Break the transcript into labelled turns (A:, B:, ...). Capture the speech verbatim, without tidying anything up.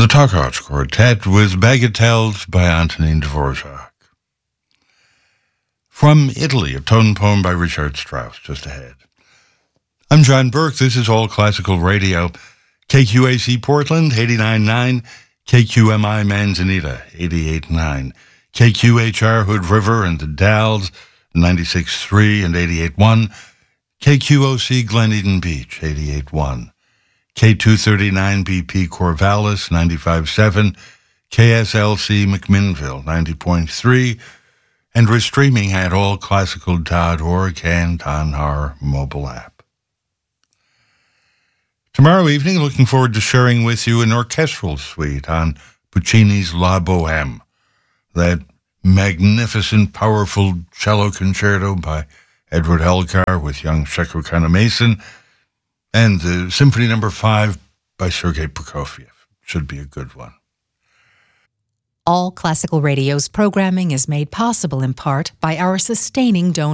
A: The Tokars Quartet with Bagatelles by Antonin Dvorak. From Italy, a tone poem by Richard Strauss, just ahead. I'm John Burke. This is All Classical Radio. K Q A C Portland, eighty-nine point nine. K Q M I Manzanita, eighty-eight point nine. K Q H R Hood River and the Dalles, ninety-six point three and eighty-eight point one. K Q O C Glen Eden Beach, eighty-eight point one. K two thirty-nine B P Corvallis, ninety-five point seven. K S L C McMinnville, ninety point three. And we're streaming at all classical dot org and on our mobile app. Tomorrow evening, looking forward to sharing with you an orchestral suite on Puccini's La Bohème, that magnificent, powerful cello concerto by Edward Elgar with young Shekhar Mason, and the Symphony Number Five by Sergei Prokofiev. Should be a good one.
B: All Classical Radio's programming is made possible in part by our sustaining donors.